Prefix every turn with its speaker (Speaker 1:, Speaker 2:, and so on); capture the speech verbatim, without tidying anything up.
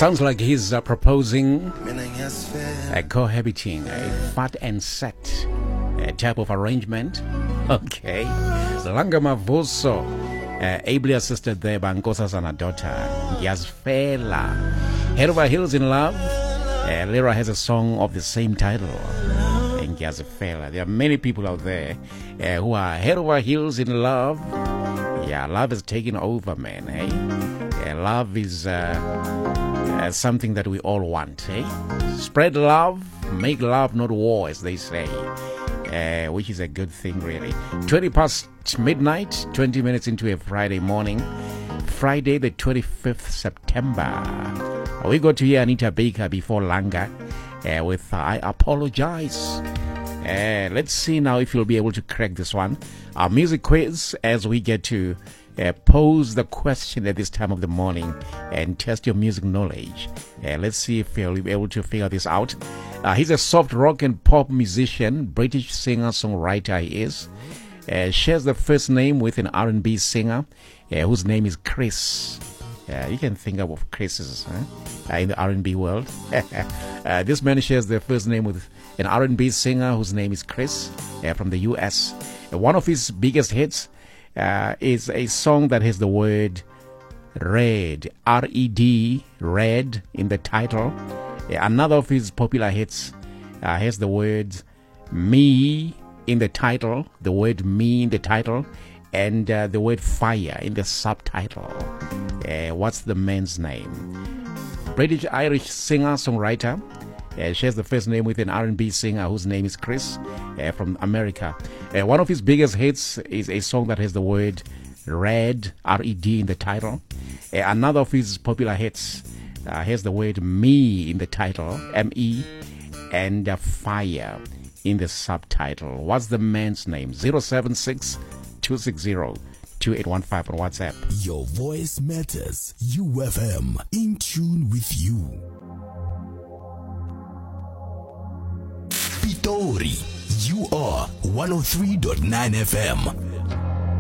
Speaker 1: Sounds like he's uh, proposing uh, cohabiting, a fat and set uh, type of arrangement. Okay. Langa Mavoso, uh, ably assisted there by Nkosa Sanadota, Yazfela. Head Over Heels in Love. Uh, Lyra has a song of the same title. And Yazfela. There are many people out there uh, who are head over heels in love. Yeah, love is taking over, man. Eh? Yeah, love is uh, uh, something that we all want. Eh? Spread love, make love, not war, as they say. Uh, which is a good thing, really. twenty past midnight, twenty minutes into a Friday morning. Friday, the twenty-fifth of September. We got to hear Anita Baker before Langa uh, with uh, I Apologize. Uh, let's see now if you'll be able to crack this one. Our music quiz, as we get to uh, pose the question at this time of the morning and test your music knowledge. Uh, let's see if you'll be able to figure this out. Uh, he's a soft rock and pop musician, British singer-songwriter he is. Uh, shares the first name with an R and B singer uh, whose name is Chris. Uh, you can think of Chris's huh? uh, in the R and B world. uh, this man shares the first name with an R and B singer whose name is Chris uh, from the U S. Uh, one of his biggest hits uh, is a song that has the word red, R E D, red in the title. Uh, another of his popular hits uh, has the word me in the title, the word me in the title, and uh, the word fire in the subtitle. Uh, what's the man's name? British Irish singer songwriter. Uh, shares the first name with an R and B singer whose name is Chris uh, from America. Uh, one of his biggest hits is a song that has the word red, R E D in the title. Uh, another of his popular hits uh, has the word me in the title, M E, and uh, fire in the subtitle. What's the man's name? zero seven six, two six zero, two eight one five on WhatsApp.
Speaker 2: Your voice matters. U F M, in tune with you. Pitori, you are one oh three point nine F M.